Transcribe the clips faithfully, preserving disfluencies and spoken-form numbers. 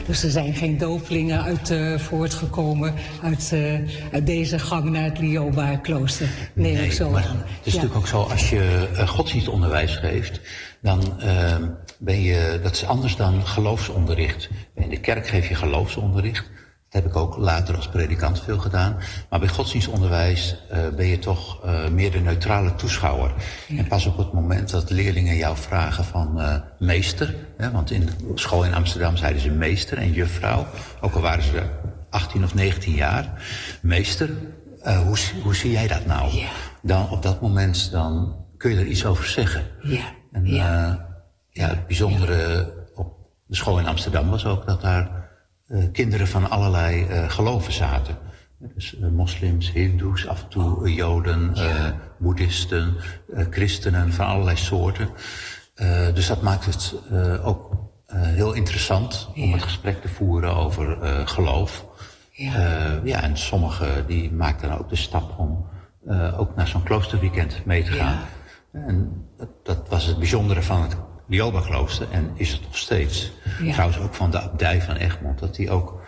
Dus er zijn geen dopelingen uit uh, voortgekomen uit, uh, uit deze gang naar het Lioba-klooster. Nee, nee zo maar aan. het is ja. natuurlijk ook zo, als je uh, godsdienstonderwijs geeft, dan uh, ben je, dat is anders dan geloofsonderricht. In de kerk geef je geloofsonderricht. Dat heb ik ook later als predikant veel gedaan. Maar bij godsdienstonderwijs uh, ben je toch uh, meer de neutrale toeschouwer. Ja. En pas op het moment dat leerlingen jou vragen van uh, meester. Hè, want in de school in Amsterdam zeiden ze meester en juffrouw. Ook al waren ze achttien of negentien jaar. Meester, uh, hoe, hoe zie jij dat nou? Ja. Dan, op dat moment dan kun je er iets over zeggen. Ja. En uh, ja. ja, het bijzondere ja. op de school in Amsterdam was ook dat daar Uh, kinderen van allerlei uh, geloven zaten. Dus uh, moslims, hindoes, af en toe uh, joden, uh, ja. boeddhisten, uh, christenen van allerlei soorten. Uh, dus dat maakt het uh, ook uh, heel interessant ja. om het gesprek te voeren over uh, geloof. Ja. Uh, ja, en sommigen die maakten dan ook de stap om uh, ook naar zo'n kloosterweekend mee te gaan. Ja. En dat, dat was het bijzondere van het Lioba-klooster en is het nog steeds. Ja. Trouwens ook van de abdij van Egmond, dat die ook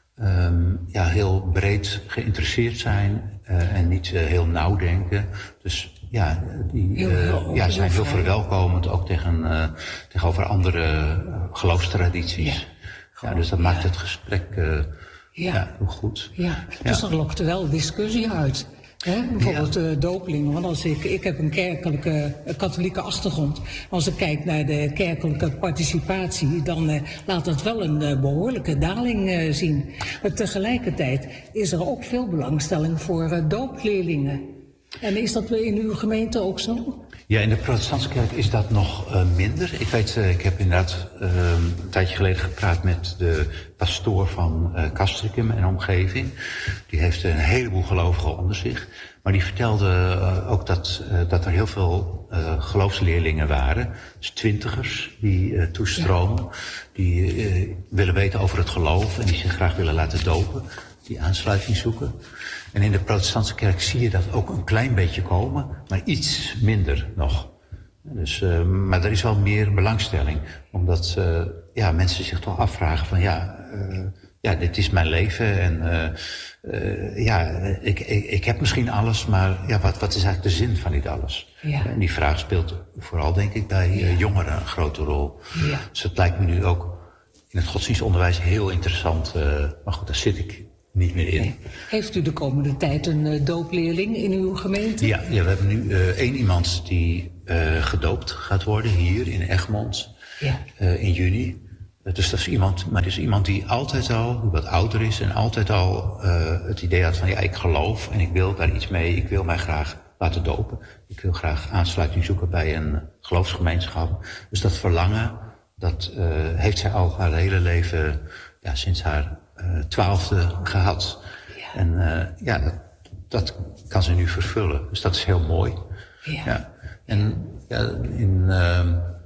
um, ja, heel breed geïnteresseerd zijn uh, en niet uh, heel nauw denken. Dus ja, die uh, heel, heel, ja, zijn heel verwelkomend ook tegen, uh, tegenover andere uh, geloofstradities. Ja. Ja, dus dat ja. maakt het gesprek uh, ja. Ja, heel goed. Ja. Dus ja. dat lokt er wel discussie uit. He, bijvoorbeeld de ja. dopelingen, want als ik, ik heb een kerkelijke, een katholieke achtergrond. Als ik kijk naar de kerkelijke participatie, dan uh, laat dat wel een uh, behoorlijke daling uh, zien. Maar tegelijkertijd is er ook veel belangstelling voor uh, doopleerlingen. En is dat in uw gemeente ook zo? Ja, in de protestantse kerk is dat nog uh, minder. Ik weet, uh, ik heb inderdaad uh, een tijdje geleden gepraat met de pastoor van uh, Castricum en omgeving. Die heeft een heleboel gelovigen onder zich. Maar die vertelde uh, ook dat, uh, dat er heel veel uh, geloofsleerlingen waren. Dus twintigers die uh, toestromen. Ja. Die uh, willen weten over het geloof en die zich graag willen laten dopen. Die aansluiting zoeken. En in de protestantse kerk zie je dat ook een klein beetje komen, maar iets minder nog. Dus, uh, maar er is wel meer belangstelling, omdat uh, ja, mensen zich toch afvragen van ja, uh, ja dit is mijn leven en uh, uh, ja, ik, ik, ik heb misschien alles, maar ja, wat, wat is eigenlijk de zin van dit alles? Ja. En die vraag speelt vooral denk ik bij uh, ja. jongeren een grote rol. Ja. Dus het lijkt me nu ook in het godsdienstonderwijs heel interessant, uh, maar goed, daar zit ik niet meer in. Nee. Heeft u de komende tijd een uh, doopleerling in uw gemeente? Ja, ja we hebben nu uh, één iemand die uh, gedoopt gaat worden hier in Egmond ja. uh, in juni. Uh, dus dat is iemand, maar het is iemand die altijd al, die wat ouder is en altijd al uh, het idee had van ja, ik geloof en ik wil daar iets mee, ik wil mij graag laten dopen. Ik wil graag aansluiting zoeken bij een geloofsgemeenschap. Dus dat verlangen, dat uh, heeft zij al haar hele leven, ja, sinds haar Uh, twaalfde gehad. Ja. En uh, ja, dat, dat kan ze nu vervullen. Dus dat is heel mooi. Ja. Ja. En ja, in uh,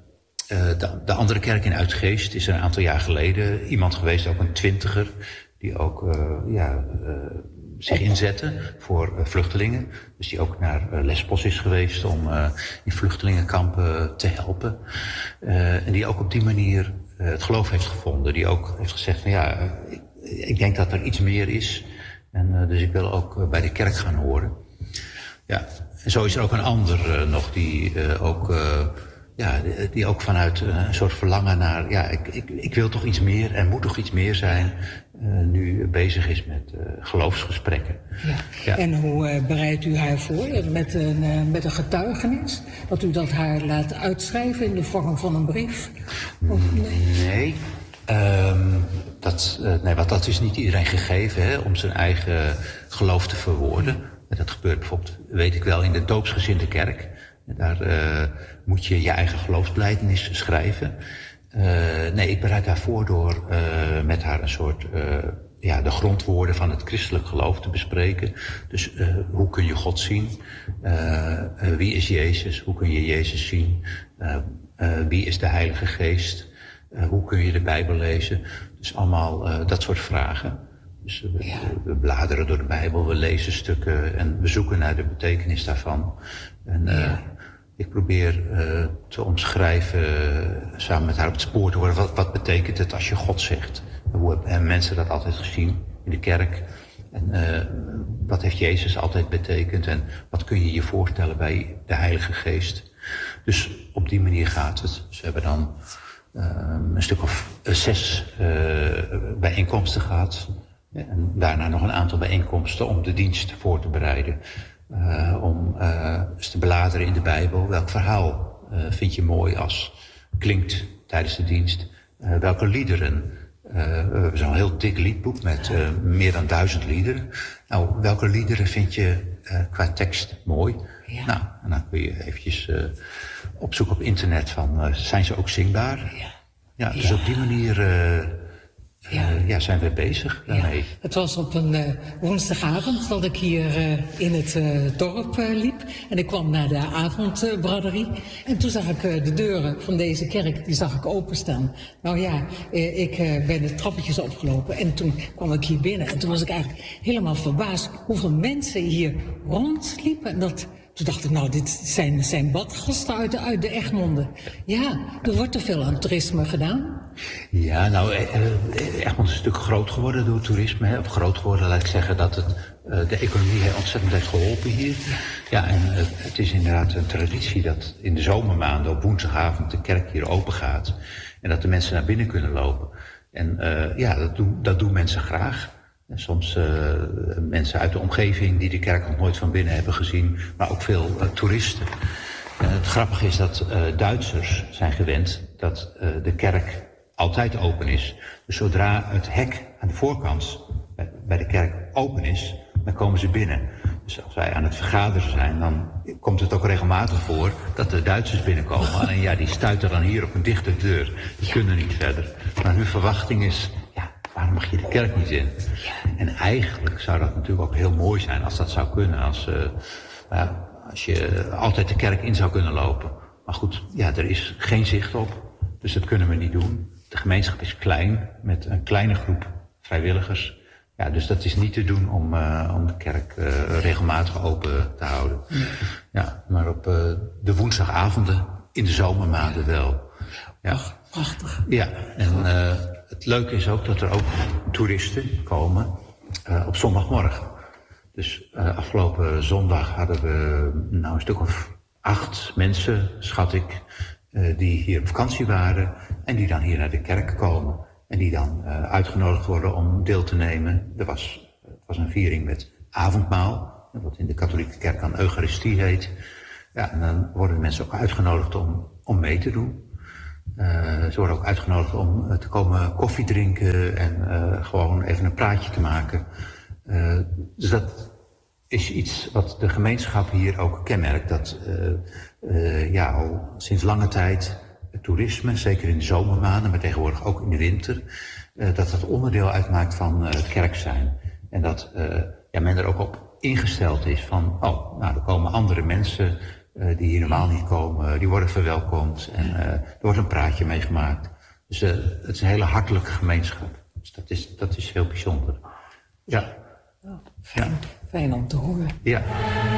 uh, de, de andere kerk in Uitgeest is er een aantal jaar geleden iemand geweest, ook een twintiger, die ook uh, ja, uh, zich inzette voor uh, vluchtelingen. Dus die ook naar uh, Lesbos is geweest om uh, in vluchtelingenkampen te helpen. Uh, en die ook op die manier uh, het geloof heeft gevonden. Die ook heeft gezegd van ja, uh, ik, ik denk dat er iets meer is. En uh, dus ik wil ook uh, bij de kerk gaan horen. Ja, en zo is er ook een ander uh, nog die uh, ook... Uh, Ja, die ook vanuit een soort verlangen naar, ja, ik, ik, ik wil toch iets meer en moet toch iets meer zijn, uh, nu bezig is met uh, geloofsgesprekken. Ja. Ja. En hoe uh, bereidt u haar voor? Met een, uh, met een getuigenis? Dat u dat haar laat uitschrijven in de vorm van een brief? Of nee? Nee. Um, dat, uh, nee, want dat is niet iedereen gegeven, hè, om zijn eigen geloof te verwoorden. Dat gebeurt bijvoorbeeld, weet ik wel, in de doopsgezinde kerk. Daar uh, moet je je eigen geloofsbelijdenis schrijven. Uh, nee, ik bereid daarvoor door uh, met haar een soort, uh, ja, de grondwoorden van het christelijk geloof te bespreken. Dus uh, hoe kun je God zien? Uh, uh, wie is Jezus? Hoe kun je Jezus zien? Uh, uh, wie is de Heilige Geest? Uh, hoe kun je de Bijbel lezen? Dus allemaal uh, dat soort vragen. Dus we, ja. we bladeren door de Bijbel, we lezen stukken en we zoeken naar de betekenis daarvan. En uh, ja. Ik probeer uh, te omschrijven, uh, samen met haar op het spoor te worden, wat, wat betekent het als je God zegt? Hoe hebben mensen dat altijd gezien in de kerk? En uh, wat heeft Jezus altijd betekend? En wat kun je je voorstellen bij de Heilige Geest? Dus op die manier gaat het. Ze hebben dan uh, een stuk of zes uh, bijeenkomsten gehad. En daarna nog een aantal bijeenkomsten om de dienst voor te bereiden. Uh, om uh, eens te beladeren in de Bijbel. Welk verhaal uh, vind je mooi als klinkt tijdens de dienst? Uh, welke liederen? Uh, we hebben zo'n heel dik liedboek met uh, meer dan duizend liederen. Nou, welke liederen vind je uh, qua tekst mooi? Ja. Nou, en dan kun je eventjes uh, opzoeken op internet van, uh, zijn ze ook zingbaar? Ja. Ja, dus ja. Op die manier uh, ja. Uh, ja, zijn we bezig daarmee. Ja. Het was op een uh, woensdagavond dat ik hier uh, in het uh, dorp uh, liep. En ik kwam naar de avondbraderie. Uh, en toen zag ik uh, de deuren van deze kerk, die zag ik openstaan. Nou ja, uh, ik uh, ben de trappetjes opgelopen en toen kwam ik hier binnen. En toen was ik eigenlijk helemaal verbaasd hoeveel mensen hier rondliepen. En dat... Toen dacht ik, nou, dit zijn, zijn badgasten uit de, uit de Egmonden. Ja, er wordt er veel aan toerisme gedaan. Ja, nou, Egmond is een stuk groot geworden door toerisme. Hè? Of groot geworden, laat ik zeggen, dat het uh, de economie ontzettend heeft geholpen hier. Ja, en uh, het is inderdaad een traditie dat in de zomermaanden op woensdagavond de kerk hier open gaat. En dat de mensen naar binnen kunnen lopen. En uh, ja, dat doen, dat doen mensen graag. En soms uh, mensen uit de omgeving die de kerk nog nooit van binnen hebben gezien, maar ook veel uh, toeristen. Uh, het grappige is dat uh, Duitsers zijn gewend dat uh, de kerk altijd open is. Dus zodra het hek aan de voorkant bij, bij de kerk open is, dan komen ze binnen. Dus als wij aan het vergaderen zijn, dan komt het ook regelmatig voor dat de Duitsers binnenkomen. En ja, die stuiten dan hier op een dichte deur. Die kunnen niet verder. Maar hun verwachting is, ja, waarom mag je de kerk niet in? En eigenlijk zou dat natuurlijk ook heel mooi zijn als dat zou kunnen. Als, uh, uh, als je altijd de kerk in zou kunnen lopen. Maar goed, ja, er is geen zicht op. Dus dat kunnen we niet doen. De gemeenschap is klein, met een kleine groep vrijwilligers. Ja, dus dat is niet te doen om, uh, om de kerk uh, regelmatig open te houden. Nee. Ja, maar op uh, de woensdagavonden in de zomermaanden wel. Ja. Ach, prachtig. Ja, en uh, het leuke is ook dat er ook toeristen komen uh, op zondagmorgen. Dus uh, afgelopen zondag hadden we nou een stuk of acht mensen, schat ik, uh, die hier op vakantie waren en die dan hier naar de kerk komen. En die dan uh, uitgenodigd worden om deel te nemen. Er was, het was een viering met avondmaal, wat in de katholieke kerk dan Eucharistie heet. Ja, en dan worden mensen ook uitgenodigd om, om mee te doen. Uh, ze worden ook uitgenodigd om uh, te komen koffie drinken en uh, gewoon even een praatje te maken. Uh, dus dat is iets wat de gemeenschap hier ook kenmerkt. Dat uh, uh, ja, al sinds lange tijd het toerisme, zeker in de zomermaanden, maar tegenwoordig ook in de winter, uh, dat dat onderdeel uitmaakt van uh, het kerk zijn. En dat uh, ja, men er ook op ingesteld is van, oh, nou, er komen andere mensen uh, die hier normaal niet komen, die worden verwelkomd en uh, er wordt een praatje meegemaakt. Dus uh, het is een hele hartelijke gemeenschap. Dus dat is, dat is heel bijzonder. Ja. Oh, fijn, ja. Fijn om te horen. Ja.